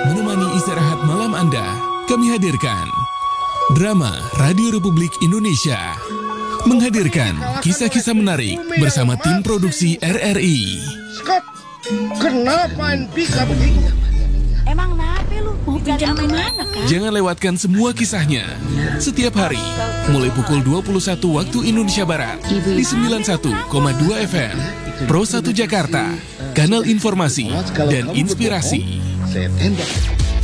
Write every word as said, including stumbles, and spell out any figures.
Menemani istirahat malam Anda, kami hadirkan Drama Radio Republik Indonesia menghadirkan kisah-kisah menarik bersama tim produksi R R I. Skop, kenapa bisa begini? Emang nape lu? Mau pinjam ke mana, Kak? Jangan lewatkan semua kisahnya setiap hari mulai pukul dua puluh satu waktu Indonesia Barat di sembilan puluh satu koma dua F M Pro satu Jakarta, kanal informasi dan inspirasi. Saya tembak.